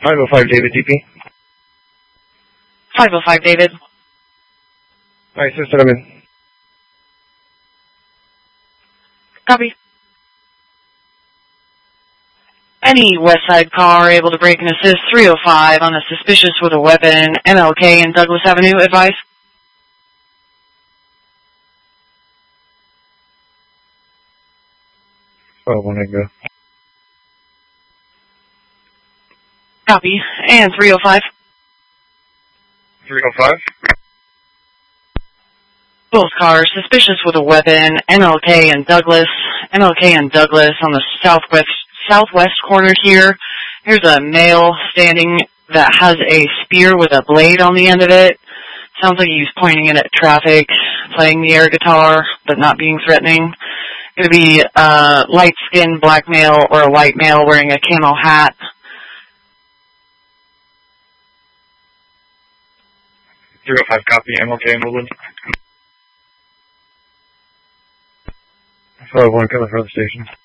505 David DP. 505 David. Alright, sister, I'm in. Copy. Any West Side car able to break and assist 305 on a suspicious with a weapon, MLK and Douglas Avenue, advice? Oh, when I go. Copy. And 305? 305? Both cars suspicious with a weapon, MLK and Douglas on the southwest corner here. Here's a male standing that has a spear with a blade on the end of it. Sounds like he's pointing it at traffic, playing the air guitar, but not being threatening. Going to be a light-skinned black male or a white male wearing a camo hat. .305 copy, MLK in Woodland. 501 coming from the station.